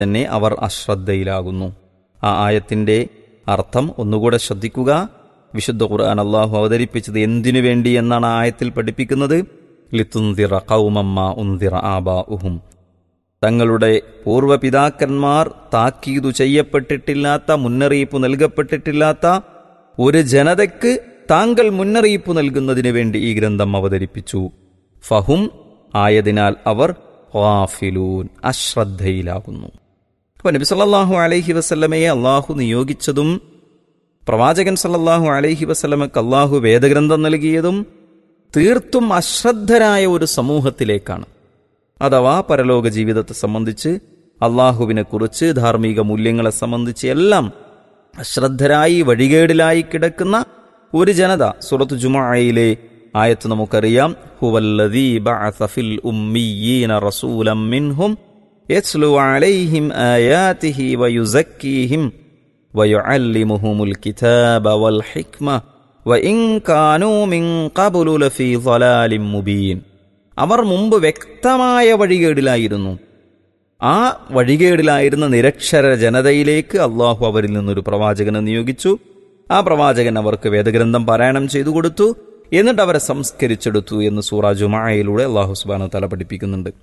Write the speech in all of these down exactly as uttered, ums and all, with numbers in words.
തന്നെ അവർ അശ്രദ്ധയിലാകുന്നു. ആ ആയത്തിന്റെ അർത്ഥം ഒന്നുകൂടെ ശ്രദ്ധിക്കുക. വിശുദ്ധ ഖുർആൻ അല്ലാഹു അവതരിപ്പിച്ചത് എന്തിനു വേണ്ടി എന്നാണ് ആ ആയത്തിൽ പഠിപ്പിക്കുന്നത്? ലിതുൻദിറ ഖൗമമ്മ ഉൻദിറ ആബാഉഹും, തങ്ങളുടെ പൂർവ്വപിതാക്കന്മാർ താക്കീതു ചെയ്യപ്പെട്ടിട്ടില്ലാത്ത, മുന്നറിയിപ്പ് നൽകപ്പെട്ടിട്ടില്ലാത്ത ഒരു ജനതയ്ക്ക് താങ്കൾ മുന്നറിയിപ്പ് നൽകുന്നതിന് വേണ്ടി ഈ ഗ്രന്ഥം അവതരിപ്പിച്ചു. ഫഹും ആയതിനാൽ അവർ ഗാഫിലൂൻ, അശ്രദ്ധയിലാകുന്നു. അപ്പോൾ നബി സല്ലല്ലാഹു അലൈഹി വസല്ലമയെ അള്ളാഹു നിയോഗിച്ചതും പ്രവാചകൻ സല്ലല്ലാഹു അലൈഹി വസല്ലമക്ക് അള്ളാഹു വേദഗ്രന്ഥം നൽകിയതും തീർത്തും അശ്രദ്ധരായ ഒരു സമൂഹത്തിലേക്കാണ്. അഥവാ പരലോക ജീവിതത്തെ സംബന്ധിച്ച്, അള്ളാഹുവിനെ കുറിച്ച്, ധാർമ്മിക മൂല്യങ്ങളെ സംബന്ധിച്ച് എല്ലാം അശ്രദ്ധരായി വഴികേടിലായി കിടക്കുന്ന ഒരു ജനത. സൂറത്ത് ജുമുഅയിലെ ആയത്ത് നമുക്കറിയാം. ഹുവല്ലദീ ബഅസ ഫിൽ ഉമ്മീയീന റസൂലൻ മിൻഹും യത്ലു അലൈഹിം ആയാതിഹി വയുസക്കീഹിം വയുഅല്ലിമുഹുമുൽ കിതാബ വൽ ഹിക്മ വഇൻ കാനൂ മിൻ ഖബ്ലു ലഫീ ളലാലിൻ മുബീൻ. അവർ മുമ്പ് വ്യക്തമായ വഴികേടിലായിരുന്നു. ആ വഴികേടിലായിരുന്ന നിരക്ഷര ജനതയിലേക്ക് അള്ളാഹു അവരിൽ നിന്നൊരു പ്രവാചകനെ നിയോഗിച്ചു. ആ പ്രവാചകൻ അവർക്ക് വേദഗ്രന്ഥം പാരായണം ചെയ്തു കൊടുത്തു. എന്നിട്ട് അവരെ സംസ്കരിച്ചെടുത്തു എന്ന് സൂറ ജുമുഅയിലൂടെ അള്ളാഹു സുബ്ഹാനഹു വ തആല പഠിപ്പിക്കുന്നുണ്ട്.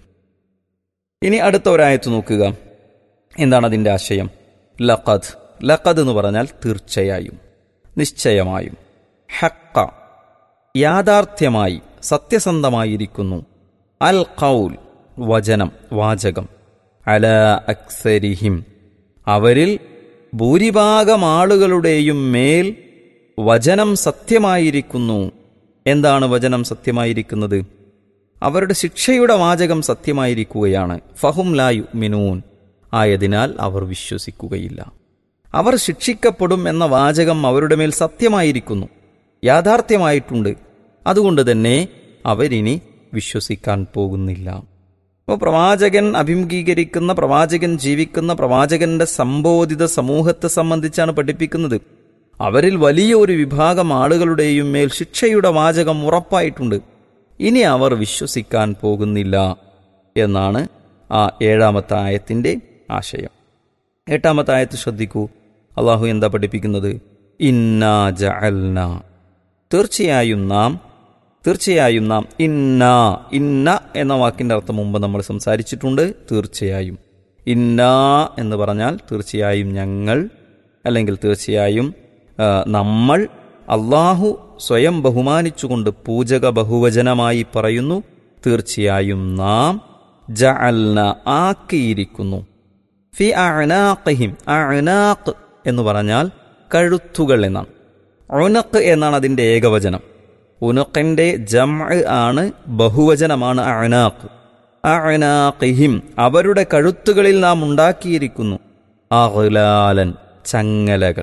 ഇനി അടുത്ത ഒരായത്ത് നോക്കുക. എന്താണ് അതിൻ്റെ ആശയം? ലഖദ്. ലഖദ് എന്ന് പറഞ്ഞാൽ തീർച്ചയായും, നിശ്ചയമായും. ഹഖ, യാഥാർത്ഥ്യമായി, സത്യസന്ധമായിരിക്കുന്നു. അൽ ഖൗൽ, വചനം, വാചകം. അലാ അക്സരിഹിം, അവരിൽ ഭൂരിഭാഗം ആളുകളുടെയും മേൽ വചനം സത്യമായിരിക്കുന്നു. എന്താണ് വചനം സത്യമായിരിക്കുന്നത്? അവരുടെ ശിക്ഷയുടെ വാചകം സത്യമായിരിക്കുകയാണ്. ഫഹും ലാ യുഅ്മിനൂൻ, ആയതിനാൽ അവർ വിശ്വസിക്കുകയില്ല. അവർ ശിക്ഷിക്കപ്പെടും എന്ന വാചകം അവരുടെ മേൽ സത്യമായിരിക്കുന്നു, യാഥാർത്ഥ്യമായിട്ടുണ്ട്. അതുകൊണ്ട് തന്നെ അവരിനി വിശ്വസിക്കാൻ പോകുന്നില്ല. അപ്പോൾ പ്രവാചകൻ അഭിമുഖീകരിക്കുന്ന, പ്രവാചകൻ ജീവിക്കുന്ന, പ്രവാചകന്റെ സംബോധിത സമൂഹത്തെ സംബന്ധിച്ചാണ് പഠിപ്പിക്കുന്നത്. അവരിൽ വലിയ ഒരു വിഭാഗം ആളുകളുടെയും മേൽ ശിക്ഷയുടെ വാചകം ഉറപ്പായിട്ടുണ്ട്. ഇനി അവർ വിശ്വസിക്കാൻ പോകുന്നില്ല എന്നാണ് ആ ഏഴാമത്തെ ആയത്തിൻ്റെ ആശയം. എട്ടാമത്തെ ആയത്ത് ശ്രദ്ധിക്കൂ. അള്ളാഹു എന്താ പഠിപ്പിക്കുന്നത്? ഇന്നാ ജഅൽന, തീർച്ചയായും നാം, തീർച്ചയായും നാം. ഇന്ന, ഇന്ന എന്ന വാക്കിൻ്റെ അർത്ഥം മുമ്പ് നമ്മൾ സംസാരിച്ചിട്ടുണ്ട്. തീർച്ചയായും. ഇന്ന എന്ന് പറഞ്ഞാൽ തീർച്ചയായും ഞങ്ങൾ, അല്ലെങ്കിൽ തീർച്ചയായും നമ്മൾ. അള്ളാഹു സ്വയം ബഹുമാനിച്ചുകൊണ്ട് പൂജക ബഹുവചനമായി പറയുന്നു, തീർച്ചയായും നാം. ജഅൽന, ആക്കിയിരിക്കുന്നു. ഫി അഅനാഖിഹിം, അഅനാഖ് എന്ന് പറഞ്ഞാൽ കഴുത്തുകൾ എന്നാണ്. ഉനഖ് എന്നാണ് അതിൻ്റെ ഏകവചനം. ഉനഖിൻ്റെ ജംഅ് ആണ്, ബഹുവചനമാണ് അഅനാഖ്. അഅനാഖിഹിം, അവരുടെ കഴുത്തുകളിൽ നാം ഉണ്ടാക്കിയിരിക്കുന്നു. അഗ്ലാലൻ, ചങ്ങലകൾ.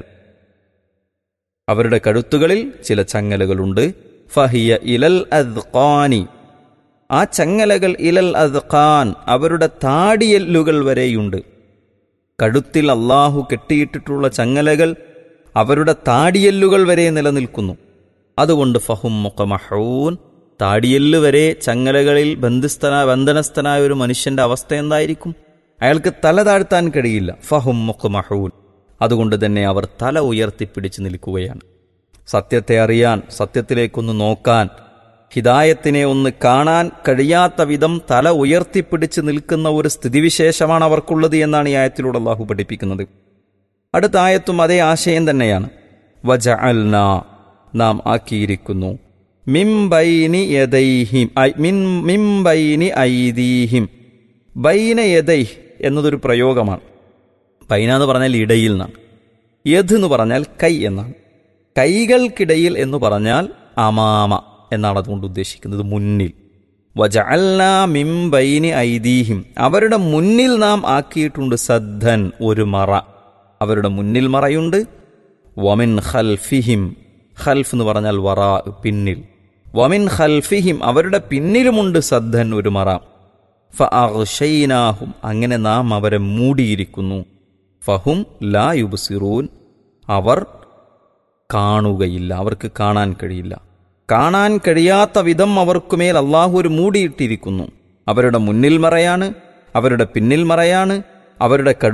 അവരുടെ കഴുത്തുകളിൽ ചില ചങ്ങലകളുണ്ട്. ഫഹിയ ഇലൽ അദ്ഖാനി, ആ ചങ്ങലകൾ ഇലൽ അദ്ഖാൻ, അവരുടെ താടിയെല്ലുകൾ വരെയുണ്ട്. കഴുത്തിൽ അള്ളാഹു കെട്ടിയിട്ടിട്ടുള്ള ചങ്ങലകൾ അവരുടെ താടിയെല്ലുകൾ വരെ നിലനിൽക്കുന്നു. അതുകൊണ്ട് ഫഹും മുഖമഹൂൻ, താടിയെല്ല് വരെ ചങ്ങലകളിൽ ബന്ധസ്ഥന ബന്ധനസ്ഥനായ ഒരു മനുഷ്യന്റെ അവസ്ഥ എന്തായിരിക്കും? അയാൾക്ക് തല താഴ്ത്താൻ കഴിയില്ല. ഫഹും മുഖമഹൂൻ, അതുകൊണ്ട് തന്നെ അവർ തല ഉയർത്തിപ്പിടിച്ച് നിൽക്കുകയാണ്. സത്യത്തെ അറിയാൻ, സത്യത്തിലേക്കൊന്ന് നോക്കാൻ, ഹിദായത്തിനെ ഒന്ന് കാണാൻ കഴിയാത്ത വിധം തല ഉയർത്തിപ്പിടിച്ച് നിൽക്കുന്ന ഒരു സ്ഥിതിവിശേഷമാണ് അവർക്കുള്ളത് എന്നാണ് ഈ ആയത്തിലൂടെ അല്ലാഹു പഠിപ്പിക്കുന്നത്. അടുത്ത ആയത്തും അതേ ആശയം തന്നെയാണ്. വജഅൽന, നാം ആക്കിയിരിക്കുന്നു. മിൻ ബൈനി യദൈഹിം, മിൻ ബൈനി ഐദീഹിം. ബൈന യദൈഹ് എന്നതൊരു പ്രയോഗമാണ്. ബൈന എന്ന് പറഞ്ഞാൽ ഇടയിൽ എന്നാണ്. യദ് എന്ന് പറഞ്ഞാൽ കൈ എന്നാണ്. കൈകൾക്കിടയിൽ എന്ന് പറഞ്ഞാൽ അമാമ എന്നാണ് അതുകൊണ്ട് ഉദ്ദേശിക്കുന്നത്, മുന്നിൽ. വജഅൽന മിൻ ബൈനി ഐദീഹിം, അവരുടെ മുന്നിൽ നാം ആക്കിയിട്ടുണ്ട് സദ്ദൻ, ഒരു മറ. അവരുടെ മുന്നിൽ മറയുണ്ട്. വമിൻ ഖൽഫിഹിം, ഖൽഫ് എന്ന് പറഞ്ഞാൽ വറാ, പിന്നിൽ. വമിൻ ഖൽഫിഹിം, അവരുടെ പിന്നിലുമുണ്ട് സദ്ദൻ, ഒരു മറ. ഫഅഗ്ശൈനാഹും, അങ്ങനെ നാം അവരെ മൂടിയിരിക്കുന്നു. ഫഹും ലാ യുബ്സിറൂൻ, അവർ കാണുകയില്ല, അവർക്ക് കാണാൻ കഴിയില്ല. കാണാൻ കഴിയാത്ത വിധം അവർക്കുമേൽ അള്ളാഹു ഒരു മൂടിയിട്ടിരിക്കുന്നു. അവരുടെ മുന്നിൽ മറയാണ്, അവരുടെ പിന്നിൽ മറയാണ്. അവരുടെ